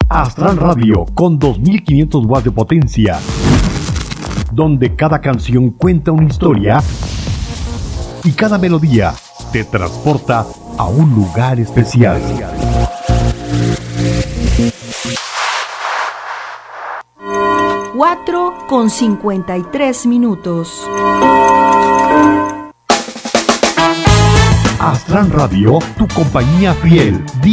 Astral Radio con 2500 watts de potencia, donde cada canción cuenta una historia y cada melodía te transporta a un lugar especial. 4:53. Astral Radio, tu compañía fiel.